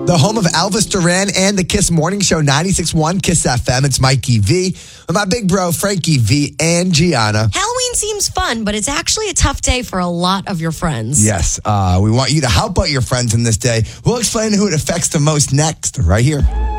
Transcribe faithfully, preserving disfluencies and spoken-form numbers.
The home of Elvis Duran and the Kiss Morning Show, ninety-six point one Kiss F M. It's Mikey V with my big bro, Frankie V and Gianna. Halloween seems fun, but it's actually a tough day for a lot of your friends. Yes, uh, we want you to help out your friends in this day. We'll explain who it affects the most next, right here.